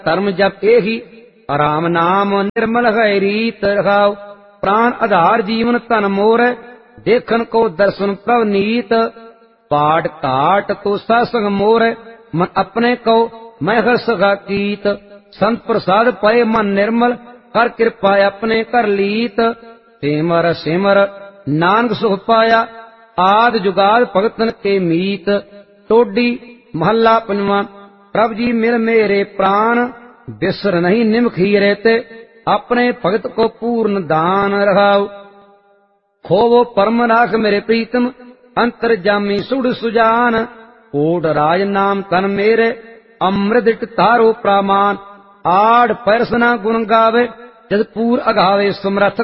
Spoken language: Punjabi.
ਧਰਮ ਜਪ ਇਹੀ ਰਾਮ ਨਾਮ ਨਿਰਮਲ ਹੈ ਰੀਤ ਰਖਾਉ। ਪ੍ਰਾਨ ਆਧਾਰ ਜੀਵਨ ਧਨ ਮੋਰ ਦੇਖਨ ਕੋ ਦਰਸ਼ਨ ਪ੍ਰਭ ਨੀਤ। ਪਾਟ ਘਾਟ ਤੋ ਸਾਸੰਗ ਮੋਰ ਮਨ ਆਪਣੇ ਕੋ ਮੈਂ ਹਰ ਸਖਾ ਕੀਤ। ਸੰਤ ਪ੍ਰਸਾਦ ਪਏ ਮਨ ਨਿਰਮਲ ਕਰ ਕਿਰਪਾ ਆਪਣੇ ਕਰ ਲੀਤ। ਸਿਮਰ ਸਿਮਰ ਨਾਨਕ ਸੁਖ ਪਾਇਆ ਆਦ ਜੁਗਾਦ ਭਗਤਨ ਕੇ ਮੀਤ। ਟੋਡੀ ਮਹੱਲਾ ਪੰਜਵਾਂ। ਪ੍ਰਭ ਜੀ ਮਿਲ ਮੇਰੇ ਪ੍ਰਾਨ ਬਿਸਰ ਨਹੀਂ ਨਿਮਖ ਹੀਰੇ ਤੇ ਆਪਣੇ ਭਗਤ ਕੋ ਪੂਰਨ ਦਾਨ ਰਹਾਉ। ਖੋਵੋ ਪਰਮ ਰਾਖ ਮੇਰੇ ਪ੍ਰੀਤਮ ਅੰਤਰ ਜਾਮੀ ਸੁੜ ਸੁਜਾਨ। ਕੋਟ ਰਾਜ ਨਾਮ ਤਨ ਮੇਰੇ ਅੰਮ੍ਰਿਤ ਤਾਰੋ ਪ੍ਰਾਮਾਨ। ਆੜ ਪਰਸਨਾ ਗੁਣ ਗਾਵੇ ਜਦ ਪੂਰ ਅਗਾਵੇ ਸਮਰਥ